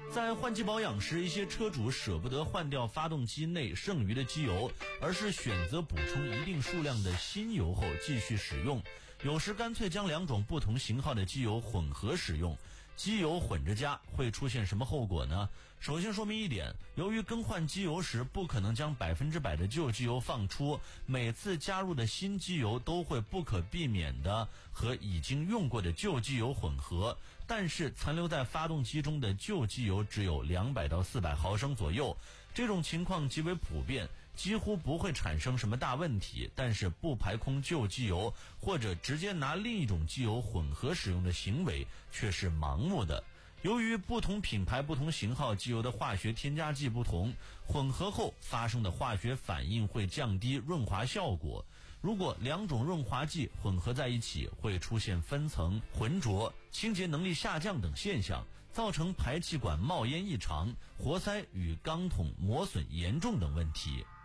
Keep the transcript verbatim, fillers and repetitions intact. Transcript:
在换机保养时，一些车主舍不得换掉发动机内剩余的机油，而是选择补充一定数量的新油后继续使用，有时干脆将两种不同型号的机油混合使用。机油混着加会出现什么后果呢？首先说明一点，由于更换机油时不可能将百分之百的旧机油放出，每次加入的新机油都会不可避免的和已经用过的旧机油混合，但是残留在发动机中的旧机油只有两百到四百毫升左右，这种情况极为普遍，几乎不会产生什么大问题，但是不排空旧机油或者直接拿另一种机油混合使用的行为却是盲目的。由于不同品牌不同型号机油的化学添加剂不同，混合后发生的化学反应会降低润滑效果。如果两种润滑剂混合在一起，会出现分层、浑浊、清洁能力下降等现象，造成排气管冒烟异常、活塞与钢筒磨损严重等问题。